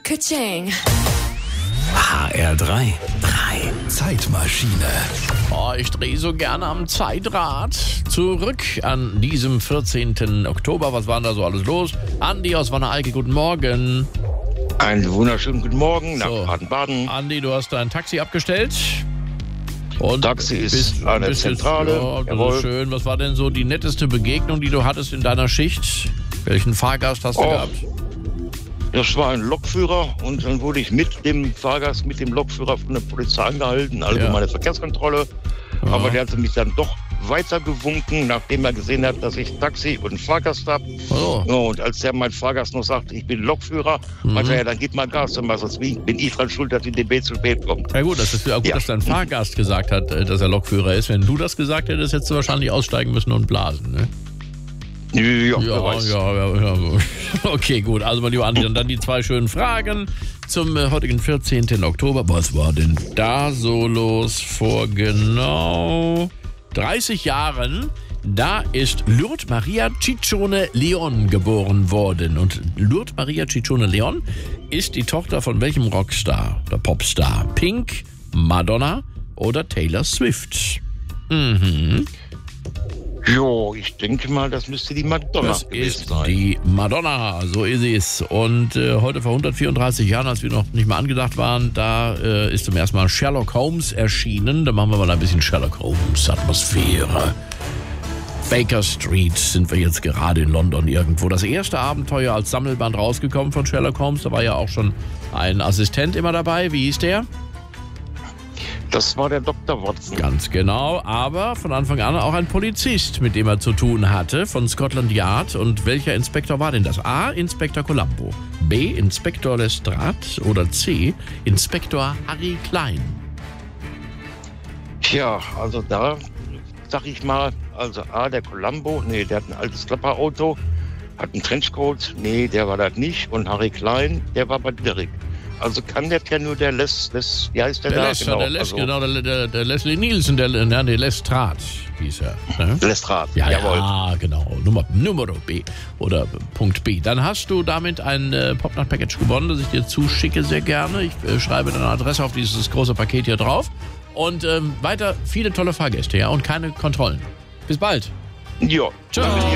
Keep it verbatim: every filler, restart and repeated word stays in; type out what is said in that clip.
Ka-ching. H R drei. drei. Zeitmaschine. Oh, ich drehe so gerne am Zeitrad. Zurück an diesem vierzehnten Oktober. Was war denn da so alles los? Andi aus Wanne-Eickel, guten Morgen. Einen wunderschönen guten Morgen nach So. Baden-Baden. Andi, du hast dein Taxi abgestellt. Und Taxi ist bist- an der bist jetzt- Zentrale. Ja, das Jawohl. ist schön. Was war denn so die netteste Begegnung, die du hattest in deiner Schicht? Welchen Fahrgast hast du Oh. gehabt? Das war ein Lokführer und dann wurde ich mit dem Fahrgast, mit dem Lokführer von der Polizei angehalten, also Ja. meine Verkehrskontrolle. Ja. Aber der hatte mich dann doch weitergewunken, nachdem er gesehen hat, dass ich Taxi und einen Fahrgast habe. Oh. Ja, und als der mein Fahrgast noch sagt, ich bin Lokführer, Mhm. meinte er, dann gib mal Gas, sonst bin ich dran schuld, dass die D B zu spät kommt. Ja gut, das ist ja gut, Ja. dass dein Fahrgast gesagt hat, äh, dass er Lokführer ist. Wenn du das gesagt hättest, hättest du wahrscheinlich aussteigen müssen und blasen, ne? Ja, wer Ja, weiß. ja, ja, ja. Okay, gut. Also, mein lieber Andi, und dann die zwei schönen Fragen zum äh, heutigen vierzehnten Oktober. Was war denn da so los vor genau dreißig Jahren? Da ist Lourdes Maria Ciccione Leon geboren worden. Und Lourdes Maria Ciccione Leon ist die Tochter von welchem Rockstar oder Popstar? Pink, Madonna oder Taylor Swift? Mhm. Jo, ich denke mal, das müsste die Madonna Das gewesen ist sein. die Madonna, so ist es. Und äh, heute vor hundertvierunddreißig Jahren, als wir noch nicht mal angedacht waren, da äh, ist zum ersten Mal Sherlock Holmes erschienen. Da machen wir mal ein bisschen Sherlock Holmes Atmosphäre. Baker Street sind wir jetzt gerade in London irgendwo. Das erste Abenteuer als Sammelband rausgekommen von Sherlock Holmes. Da war ja auch schon ein Assistent immer dabei. Wie hieß der? Das war der Doktor Watson. Ganz genau, aber von Anfang an auch ein Polizist, mit dem er zu tun hatte, von Scotland Yard. Und welcher Inspektor war denn das? A. Inspektor Columbo, B. Inspektor Lestrade oder C. Inspektor Harry Klein? Tja, also da sag ich mal, also A, der Columbo, nee, der hat ein altes Klapperauto, hat einen Trenchcoat, nee, der war das nicht. Und Harry Klein, der war bei Derrick. Also kann der ja nur der Les, Les, wie heißt der, Der da? Les, der, Les, also, genau, der, der, der Leslie Nielsen, der, der, der Lestrade hieß er. Ne? Lestrade, Ja, jawohl. ja, genau. Nummer, Nummer B oder Punkt B. Dann hast du damit ein äh, Popnacht-Package gewonnen, das ich dir zuschicke sehr gerne. Ich äh, schreibe deine Adresse auf dieses große Paket hier drauf. Und ähm, weiter viele tolle Fahrgäste, ja, und keine Kontrollen. Bis bald. Ja, Ciao. danke dir.